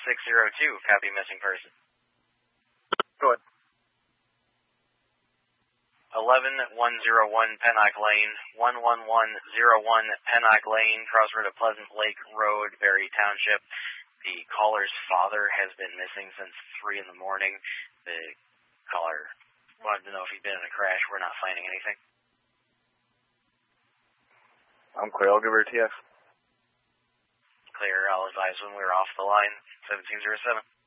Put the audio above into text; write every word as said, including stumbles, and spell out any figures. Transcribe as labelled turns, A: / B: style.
A: six zero two, copy missing person.
B: Go ahead.
A: eleven one oh one Pennock Lane, one one one oh one Pennock Lane, crossroad of Pleasant Lake Road, Berry Township. The caller's father has been missing since three in the morning. The caller wanted to know if he'd been in a crash. We're not finding anything.
B: I'm clear. I'll give her a T X.
A: Clear. I'll advise when we're off the line. seventeen oh seven.